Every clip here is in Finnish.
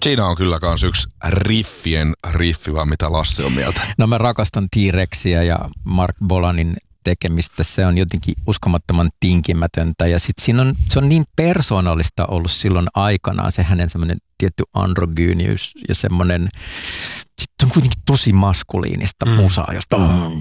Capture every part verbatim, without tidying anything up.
Siinä on kyllä kans yksi riffien riffi, vaan mitä Lasse on mieltä. No mä rakastan T-Rexia ja Mark Bolanin tekemistä. Se on jotenkin uskomattoman tinkimätöntä ja sit siinä on, se on niin persoonallista ollut silloin aikanaan se hänen semmoinen tietty androgyyniys ja semmoinen, sitten on kuitenkin tosi maskuliinista mm. musaa, josta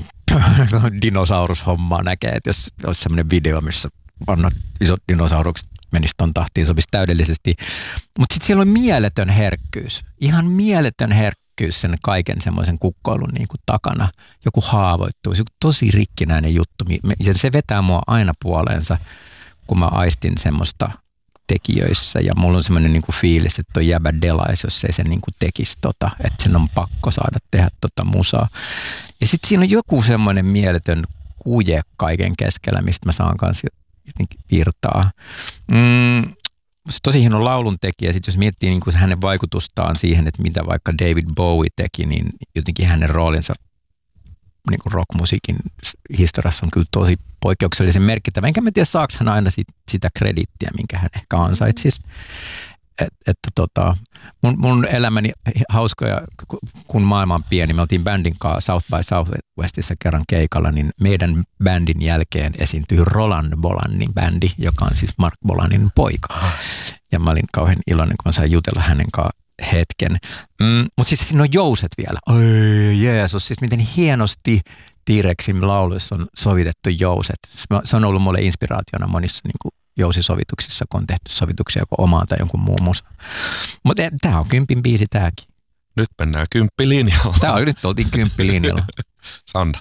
dinosaurushommaa näkee, että jos olisi semmoinen video, missä vanhat isot dinosaurukset menisi ton tahtiin, sopisi täydellisesti. Mutta sitten siellä on mieletön herkkyys, ihan mieletön herkkyys sen kaiken semmoisen kukkoilun niin kuin takana. Joku haavoittuu, se on tosi rikkinäinen juttu. Ja se vetää mua aina puoleensa, kun mä aistin semmoista tekijöissä. Ja mulla on semmoinen niin kuin fiilis, että toi jäbä delais, jos ei se niin kuin tekisi tota, että sen on pakko saada tehdä tota musaa. Ja sitten siinä on joku semmoinen mieletön kuje kaiken keskellä, mistä mä saan kanssa virtaa. Mm, tosi hieno laulun tekijä. Sitten jos miettii niin kuin hänen vaikutustaan siihen, että mitä vaikka David Bowie teki, niin jotenkin hänen roolinsa niin kuin rockmusiikin historiassa on kyllä tosi poikkeuksellisen merkittävä. Enkä mä tiedä, saako hän aina sit, sitä kredittiä, minkä hän ehkä ansaitsisi. Että et, tota, mun, mun elämäni hauskoja, kun maailma on pieni, me oltiin bändin kanssa South by Southwestissa kerran keikalla, niin meidän bändin jälkeen esiintyi Roland Bolanin bändi, joka on siis Mark Bolanin poika. Ja mä olin kauhean iloinen, kun mä sain jutella hänen kanssaan hetken. Mm, mutta siis siinä on jouset vielä. Oi Jeesus, siis miten hienosti T-Rexin lauluissa on sovitettu jouset. Se on ollut mulle inspiraationa monissa niin kuin jousisovituksissa, kun on tehty sovituksia joko omaan tai jonkun muun musa. Mutta tämä on kympin biisi tämäkin. Nyt mennään kymppilinjalla. Tämä on, nyt oltiin kymppilinjalla. Sanna.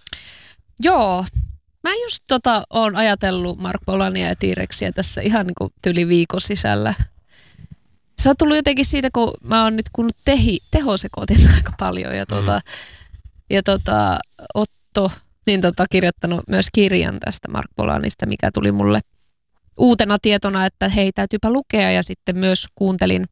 Joo. Mä just tota oon ajatellut Mark Bolania ja T-Rexia tässä ihan niin kuin tyli viikon sisällä. Se on tullut jotenkin siitä, kun mä oon nyt kuullut tehi, tehosekoitin aika paljon ja, tota, mm. ja tota, Otto niin tota, kirjoittanut myös kirjan tästä Mark Bolanista, mikä tuli mulle uutena tietona, että hei, täytyypä lukea, ja sitten myös kuuntelin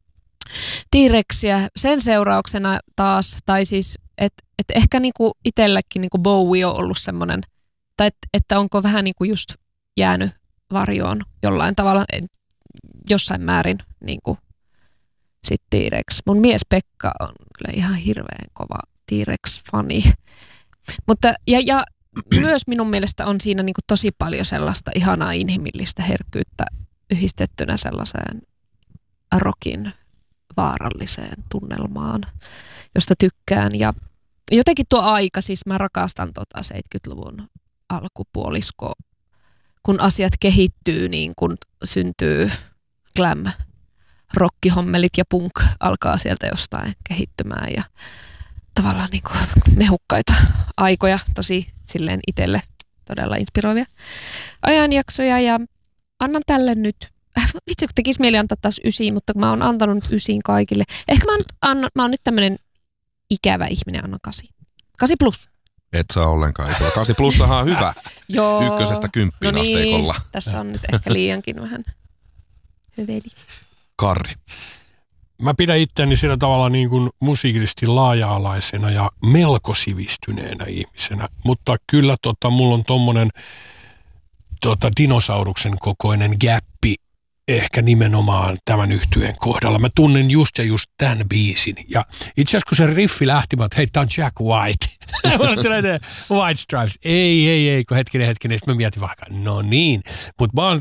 T-Rexiä sen seurauksena taas, tai siis, että et ehkä niinku itselläkin niinku Bowie on ollut semmoinen, tai et, että onko vähän niinku just jäänyt varjoon jollain tavalla, jossain määrin niinku sit T-Rex. Mun mies Pekka on kyllä ihan hirveän kova T-Rex-fani, mutta ja, ja myös minun mielestä on siinä niin kuin tosi paljon sellaista ihanaa inhimillistä herkkyyttä yhdistettynä sellaiseen rockin vaaralliseen tunnelmaan, josta tykkään. Ja jotenkin tuo aika, siis mä rakastan tota seitsemänkymmentäluvun alkupuolisko, kun asiat kehittyy, niin kun syntyy glam, rockihommelit ja punk alkaa sieltä jostain kehittymään ja tavallaan niin kuin mehukkaita aikoja, tosi silleen itselle todella inspiroivia ajanjaksoja, ja annan tälle nyt, vitsi kun tekisi mieli antaa taas ysiin, mutta mä oon antanut nyt ysiin kaikille. Ehkä mä oon, annan, mä oon nyt tämmönen ikävä ihminen, annan kasi. Kasi plus. Et saa ollenkaan ikävä. Kasi plussahan on hyvä. Joo. Ykkösestä kymppiin no niin, asteikolla. Tässä on nyt ehkä liiankin vähän hyveli. Karri. Mä pidän itseäni sillä tavalla niin kuin musiikillisesti laaja-alaisena ja melko sivistyneenä ihmisenä, mutta kyllä tota, mulla on tommonen tota, dinosauruksen kokoinen gäppi ehkä nimenomaan tämän yhtyeen kohdalla. Mä tunnen just ja just tämän biisin. Ja itse asiassa kun se riffi lähti, mä oon, hei, tää on Jack White. White Stripes. Ei, ei, ei, kun hetkinen, hetkinen. Sitten mä mietin vaikka, no niin. Mutta mä oon